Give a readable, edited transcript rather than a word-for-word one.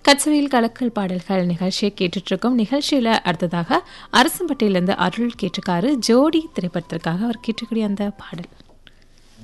கச்சவையில் கலக்கல் பாடல்கள் நிகழ்ச்சியை கேட்டுட்டு இருக்கோம். நிகழ்ச்சியில அடுத்ததாக அரசம்பட்டியிலிருந்து அருள் கேட்டிருக்காரு. ஜோடி திரைப்படத்திற்காக அவர் கேட்டுக்கூடிய அந்த பாடல்.